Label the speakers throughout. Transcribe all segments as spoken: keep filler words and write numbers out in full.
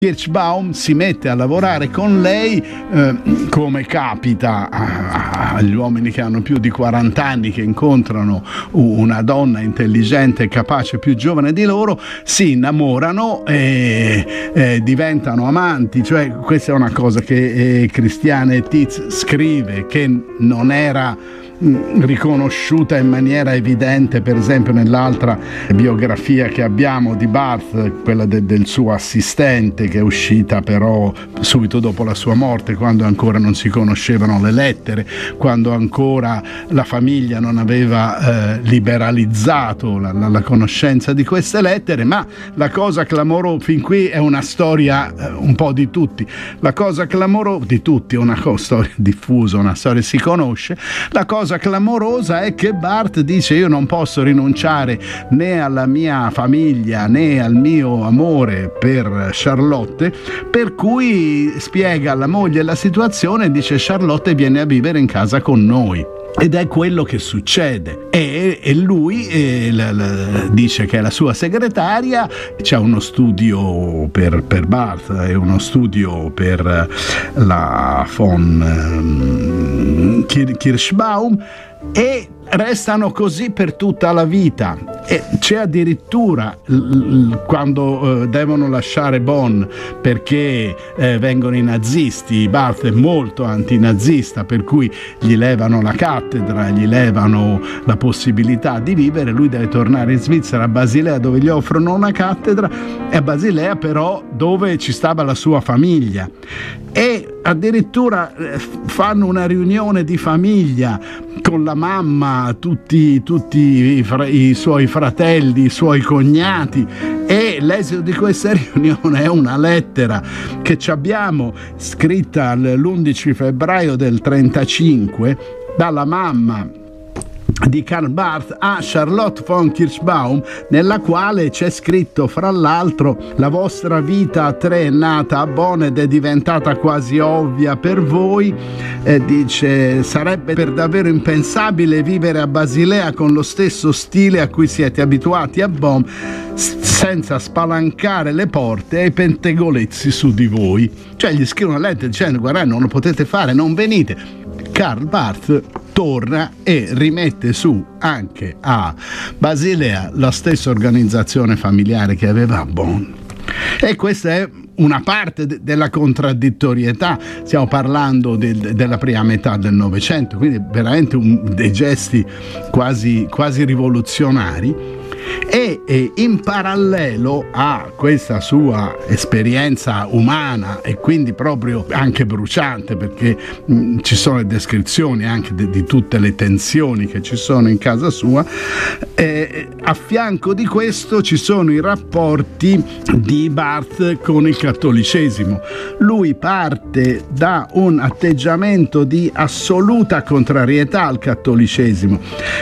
Speaker 1: Kirschbaum si mette a lavorare con lei, eh, come capita a, agli uomini che hanno più di quaranta anni, che incontrano una donna intelligente e capace più giovane di loro, si innamorano e eh, diventano amanti. Cioè, questa è una cosa che eh, Christiane Titz scrive, che non era riconosciuta in maniera evidente, per esempio nell'altra biografia che abbiamo di Barth, quella de- del suo assistente, che è uscita però subito dopo la sua morte, quando ancora non si conoscevano le lettere, quando ancora la famiglia non aveva eh, liberalizzato la, la, la conoscenza di queste lettere. Ma la cosa clamorosa, fin qui è una storia eh, un po' di tutti, la cosa clamorosa di tutti, è una co- storia diffusa, una storia si conosce. La cosa clamorosa è che Barth dice: io non posso rinunciare né alla mia famiglia né al mio amore per Charlotte, per cui spiega alla moglie la situazione e dice: Charlotte viene a vivere in casa con noi. Ed è quello che succede, e, e lui eh, la, la, dice che è la sua segretaria. C'è uno studio per, per Barth e uno studio per la von um, Kirschbaum, e restano così per tutta la vita. E c'è addirittura l- l- quando eh, devono lasciare Bonn perché eh, vengono i nazisti. Barth è molto antinazista, per cui gli levano la cattedra, gli levano la possibilità di vivere. Lui deve tornare in Svizzera, a Basilea, dove gli offrono una cattedra, e a Basilea però dove ci stava la sua famiglia. E addirittura eh, fanno una riunione di famiglia con la mamma, tutti, tutti i, fra- i suoi fratelli, i suoi cognati, e l'esito di questa riunione è una lettera che ci abbiamo, scritta l'undici febbraio del trentacinque dalla mamma di Karl Barth a Charlotte von Kirschbaum, nella quale c'è scritto, fra l'altro: la vostra vita a tre è nata a Bonn ed è diventata quasi ovvia per voi. Eh, dice: sarebbe per davvero impensabile vivere a Basilea con lo stesso stile a cui siete abituati a Bonn, senza spalancare le porte ai pettegolezzi su di voi. Cioè, gli scrivono una lettera dicendo: guardate, non lo potete fare, non venite. Karl Barth torna e rimette su anche a Basilea la stessa organizzazione familiare che aveva a Bonn. E questa è una parte de- della contraddittorietà. Stiamo parlando de- della prima metà del Novecento, quindi veramente un, dei gesti quasi, quasi rivoluzionari. E, e in parallelo a questa sua esperienza umana, e quindi proprio anche bruciante, perché mh, ci sono le descrizioni anche de, di tutte le tensioni che ci sono in casa sua, eh, a fianco di questo ci sono i rapporti di Barth con il cattolicesimo. Lui parte da un atteggiamento di assoluta contrarietà al cattolicesimo.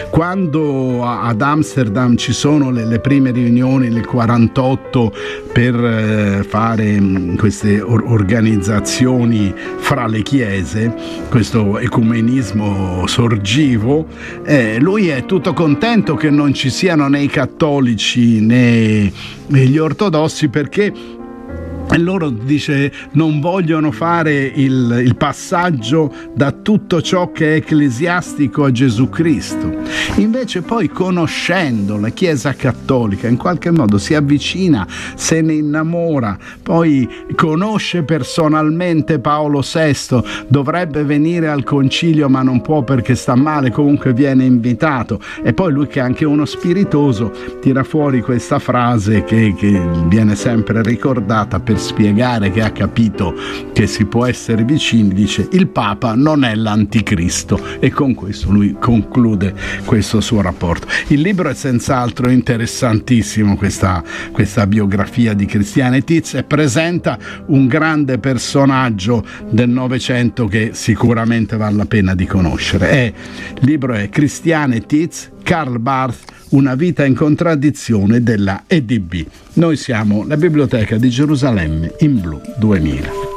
Speaker 1: Quando ad Amsterdam ci sono le, le prime riunioni nel quarantotto per eh, fare mh, queste or- organizzazioni fra le chiese, questo ecumenismo sorgivo, eh, lui è tutto contento che non ci siano né i cattolici né, né gli ortodossi, perché e loro, dice, non vogliono fare il, il passaggio da tutto ciò che è ecclesiastico a Gesù Cristo. Invece poi, conoscendo la Chiesa cattolica, in qualche modo si avvicina, se ne innamora, poi conosce personalmente Paolo sesto, dovrebbe venire al concilio ma non può perché sta male, comunque viene invitato. E poi lui, che è anche uno spiritoso, tira fuori questa frase che, che viene sempre ricordata per spiegare che ha capito che si può essere vicini. Dice: il Papa non è l'anticristo. E con questo lui conclude questo suo rapporto. Il libro è senz'altro interessantissimo, questa, questa biografia di Christiane Titz, e presenta un grande personaggio del Novecento che sicuramente vale la pena di conoscere. È, il libro è Christiane Titz, Karl Barth, una vita in contraddizione, della E D B. Noi siamo la Biblioteca di Gerusalemme in Blu duemila.